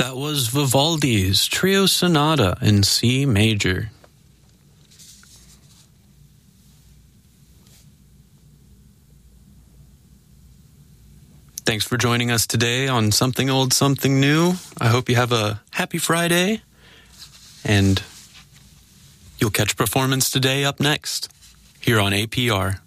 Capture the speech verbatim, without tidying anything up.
That was Vivaldi's Trio Sonata in C major. Thanks for joining us today on Something Old, Something New. I hope you have a happy Friday, and you'll catch Performance Today up next here on A P R.